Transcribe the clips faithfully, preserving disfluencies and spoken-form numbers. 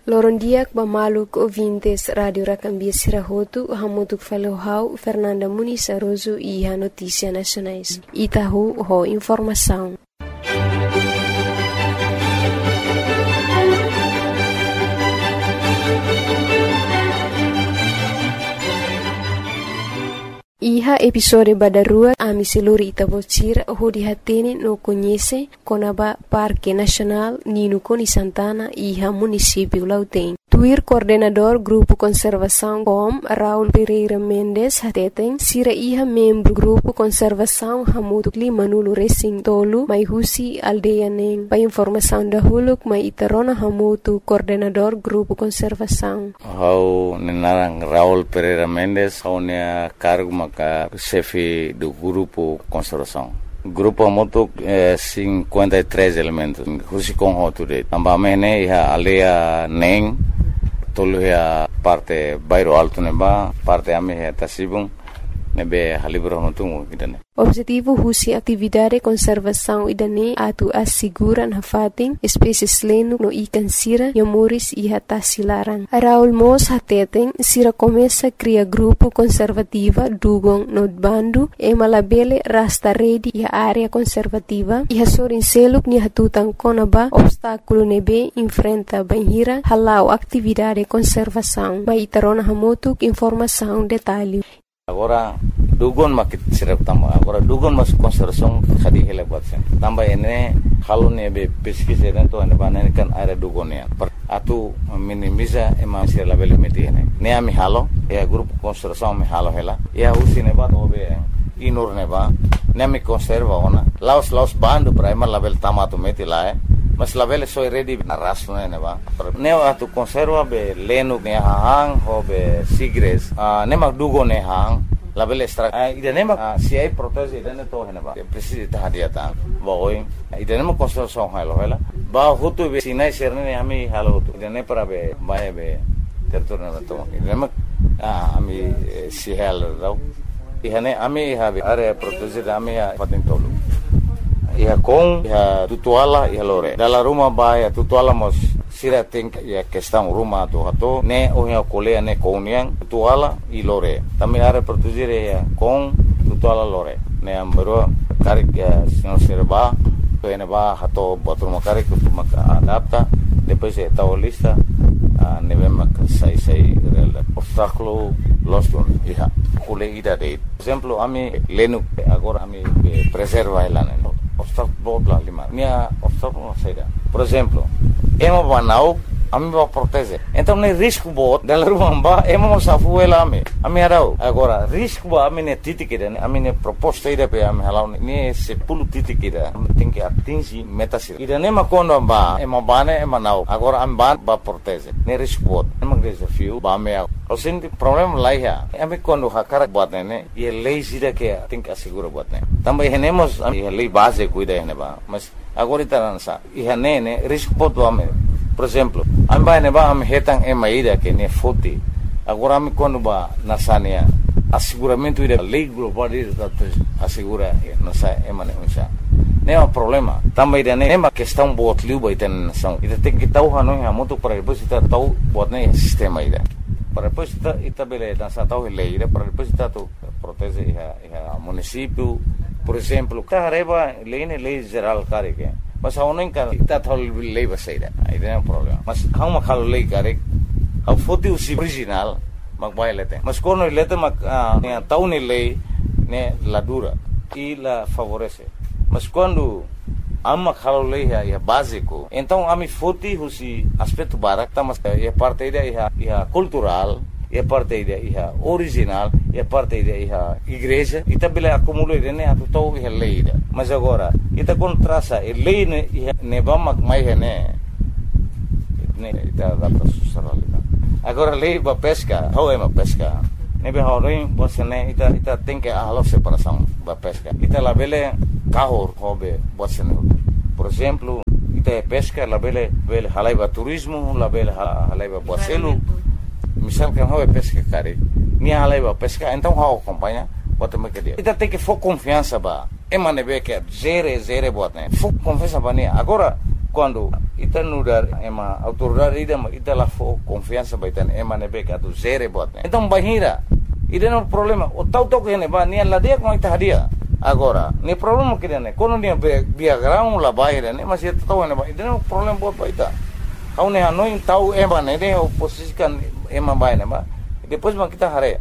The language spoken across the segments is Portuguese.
Lorondiak bamaluk ouvintes Radio Racambia Sirahotu, hamutuk falohau Fernanda Muniz Aroso e a Notícia Nacionais. Itahu ho informação. Iha episódio badarua ami seluri Itabocira ho dihatene no conhece Conaba Parque Nacional Nino Coni Santana iha município Lautém. Tuir coordenador Grupo Conservação Com Raul Pereira Mendes hateten sira iha membro Grupo Conservação Hamutu Lima Nulu Racing Tolu mai husi aldeia neng. Pa informação da huluk mai itarona Hamutu coordenador Grupo Conservação. Hau nenarang Raul Pereira Mendes hau nea cargo maka chefe do Grupo Conservação. Grupo Hamutu é cinquenta e três elementos. Husi com roture. Ambamene iha aldeia neng. Tolu ya parte bairro alto neba, parte ame ya Tasibung, nebe halibro hontungu kidane. Objetivo husi atividade conservação idane atu asiguran hafating espécies lenu no ikan sira yamuris iha tasilaran. Raul Mos hateten sira começa cria grupo conservativa dugong no bandu e malabele rasta redi iha área conservativa iha sorin seluk ni hatutan konaba obstáculo nebe enfrenta banhira halau atividade conservação. Mai tarona hamutuk informação detalhe. Agora dugon makit sirap tamba agora dugon mas conservação khadi hele batsen tamba ene halone be pesquisa dentro ene banane kan area dugonia atu minimiza ema sir level metine ne ami halo e grupo conservação me halo hela e usine bat obe inur ne ba ne mi conserva ona laos laos bando primer level tamato metila e mas level so ready na raso ne ba ne atu conserva be lenu ne hang ho be sigres ne mag dugo ne hang level extra ida ne mag si ai protege ida ne to hena ba precisa ta hadiata boy ida ne mag conservação halo hela ba hutu be sinai serne ami halo hutu ida ne para be bae be territorio na to ida ne mag ami si halo rau ihane ami ha be area protege ami ha patin tolu iha com iha tutuala iha lore dalla rumah ba ya tutuala mos sira think ya questão rumah tu hato ne o ya kolea ne kouniang tutuala i lore tami are produzire ya com tutuala lore ne ambero karik ya sino serba to ene ba hato botur karik tu maka adapta depois e tao lista ne vem sai sai obstáculo los don iha kule ida de exemplo ami lenu agora ami preserva elane obstáculo bla lima minha obstáculo saída por exemplo ema banau ami va proteger então nem risco bot dela rumba ema safu ela ami ami arau agora risco ba ami ne titikida ami ne proposta ida pe ami halau ne se pulu titikida tem que atingir meta sir ida ne makondo ba ema bane ema nau agora am ban ba proteger ne risco bot ema desafio ba me o senti problema lá ya ami quando hakara bot ne e lei sida que tem que assegurar bot ne também renemos a lei base cuida ne ba mas agora itaransa e ne ne risco bot ba me por exemplo amba ne ba am hetang ema ida que ne foti agora ami quando ba nasania asseguramento ida lei global ida assegura nasa ema ne unsa ne o problema também ida ne ema questão bot liu ba iten nação ida tem que tau hanu ha muito para depois ita tau bot ne sistema ida para depois ita ita bele nasa tau lei ida para depois ita tu protege iha iha município por exemplo carreba lei ne lei geral carike mas a unen kan ita thol lei baseida aí tem um problema mas how ma khalo lei kare how foti usi original mag bailete mas kono lete mag ne tau ne lei ne la dura e la favorece mas quando amma khalo lei é básico então ami foti usi aspecto barak mas é parte da é cultural é parte da é original é parte da é igreja e também acumula né a tudo é lei mas agora ita contrasa é lei ne ne vamos mais né ne ita data social agora lei ba pesca how é uma pesca ne be horin você né ita ita tem que a separação ba pesca ita la bele carro hobe você né por exemplo ita pesca la bele bele halaiba turismo la bele halaiba boacelo misal kan hobe pesca cari ni halaiba pesca então how acompanha bota me que dia ita tem que for confiança ba emane be que zero zero bota né for confiança ba ne agora quando ita nudar ema autoridade ida ita la fo confiança baitan ema nebe ka tu zere bot então bahira ida no problema o tau tau que ne ba ni la dia com ita hadia agora ni problema que ne quando ni via grão la baira ne mas ita tau ne ba ida no problema bot baita kau ne hanoi tau ema ne de o posisikan ema bai ne ba depois ma kita hare.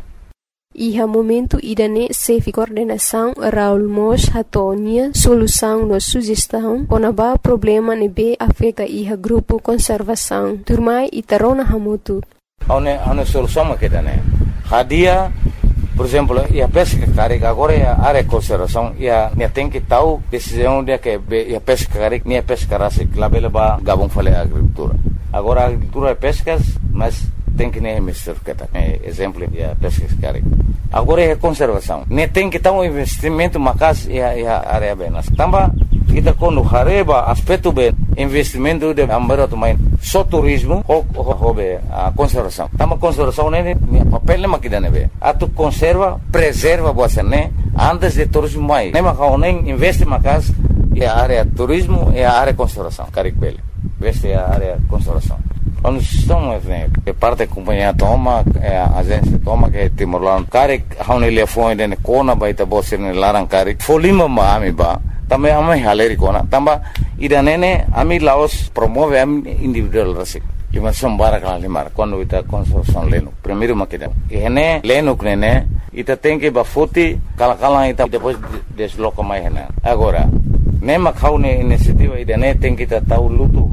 Iha momento idane safe coordenação Raul Mos hatonia solução no sugestão onaba problema nebe afeta iha grupo conservação turmai itarona hamutu. Aune aune solução ma kedane. Hadia, por exemplo, ia pesca carega agora ia área conservação ia ne tem que tal decisão de que ia pesca carega ne pesca rase labela ba gabon fale agricultura. Agora a agricultura é pescas, mas tem que nem mexer que tá. Exemplo de pesca carega. Agora é conservação. Ne tem que tal um investimento macas e a área bem. Tamba kita quando hareba aspecto bem investimento de ambara também só turismo ou hobe a conservação. Tamba conservação né papel ne makida nebe. Atu conserva, preserva você né antes de turismo mais. Ne makau nem investe macas e a área turismo e a área conservação. Carega bem. Veste a área conservação. Quando estão que parte da companhia toma a agência toma que Timor-Leste cari haune le foi de kona baita bosir ne larang cari folima ma ami ba também ami haleri kona tamba ida nene ami Laos promove ami individual rasik lima sombara kala limar quando ita construção leno primeiro makida e hene leno knene ita tem que ba foti kala kala ita depois desloca mais hena agora nema kaune iniciativa ida ne tem que tahu lutu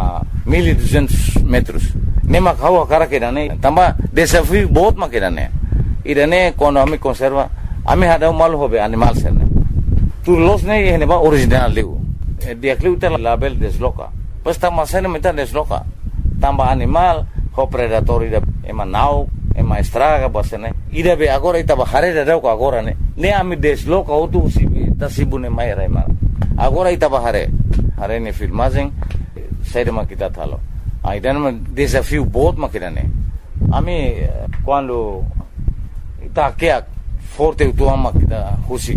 mil e duzentos metros. Nema kau cara que dane, tamba desafio बहुत ma que dane. Idane quando ami conserva, ami hada mal hobe animal serne. Tu los ne hene ba original liu. Dia kliu ta label desloca. Pas tamba sene meta desloca. Tamba animal ho predator ida ema nau, ema estraga basene. Ida be agora ita ba hare da ko agora ne. Ne ami desloca otu si ta sibune mai rai mara. Agora ita ba hare. Hare ne filmagem saída makita thalo. Aí dentro desafio बहुत makita ne. Ami quando ita kia forte tu ama kita husi.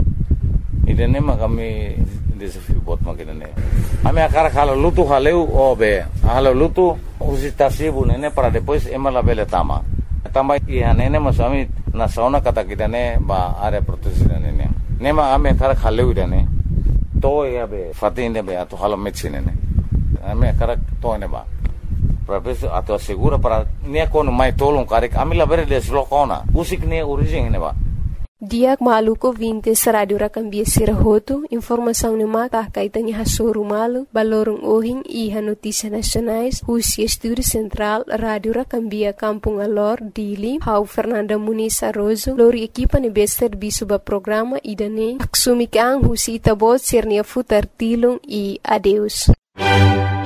Ide ne makami desafio बहुत makita ne. Ami akara khala lutu haleu obe. Halo lutu husi tasibu ne para depois emala bele tama. Tama ia nene masami na sauna kata kita ne ba area protection ne ne. Nema ami akara khaleu ne. To ia be fatine be atu halo medicine ne. Ame karak to ne ba professor atau segura para ne kono mai tolong karik amila bere deslokona usik ne origem ne ba Diak maluko vintes radio rakambia sirahoto informação ne mata kaitani hasoru malu balorong ohing iha notícia nacionais Husi Estúdio Central Radio Rakambia Kampung Alor Dili Hau Fernanda Muniz Arrozo lori equipa ne bester bisuba programa idane aksumikang Husi itabot sirnia futar tilung e adeus